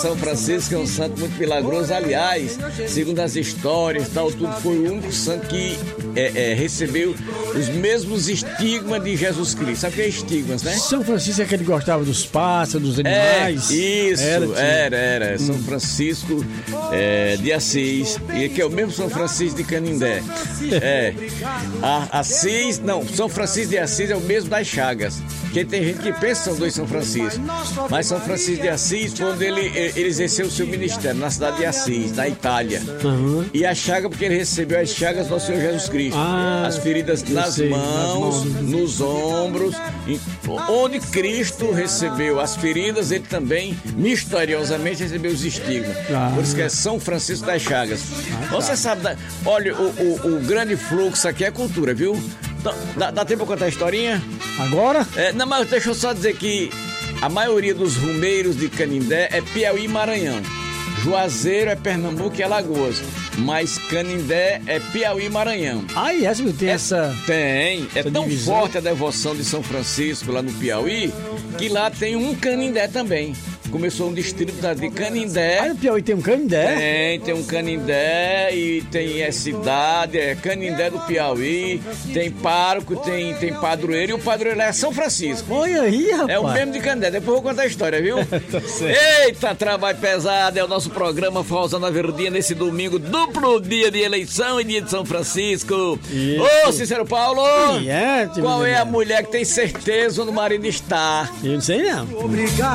São Francisco é um santo muito milagroso. Aliás, segundo as histórias, tal, tudo, foi o único santo que recebeu os mesmos estigmas de Jesus Cristo. Sabe o que é estigmas, né? São Francisco é aquele que gostava dos pássaros, dos animais. Isso, era. São Francisco de Assis, e que é o mesmo São Francisco de Canindé. São Francisco de Assis é o mesmo das Chagas. Porque tem gente que pensa que são dois São Francisco. Mas São Francisco de Assis foi onde ele exerceu o seu ministério, na cidade de Assis, na Itália. Uhum. E a chaga, porque ele recebeu as chagas do Senhor Jesus Cristo. As feridas nas mãos, nos ombros. Onde Cristo recebeu as feridas, ele também, misteriosamente, recebeu os estigmas. Por isso que é São Francisco das Chagas. Você sabe, olha, o grande fluxo aqui é cultura, viu? Dá tempo pra contar a historinha? Agora? Não, mas deixa eu só dizer que a maioria dos rumeiros de Canindé é Piauí e Maranhão. Juazeiro é Pernambuco e Alagoas. Mas Canindé é Piauí e Maranhão. Tem essa... Tem. É essa tão divisão. forte a devoção de São Francisco lá no Piauí, que lá tem um Canindé também. Começou um distrito de Canindé. No Piauí tem um Canindé? Tem um Canindé e tem cidade, Canindé do Piauí, tem pároco, tem padroeiro, e o padroeiro lá é São Francisco. Olha aí, rapaz. É o mesmo de Canindé, depois eu vou contar a história, viu? Tá certo. Eita, trabalho pesado, é o nosso programa Forrozão na Verdinha nesse domingo, duplo dia de eleição e dia de São Francisco. Ô, Cícero Paulo, qual é a mulher que tem certeza onde o marido está? Eu não sei não. Obrigado.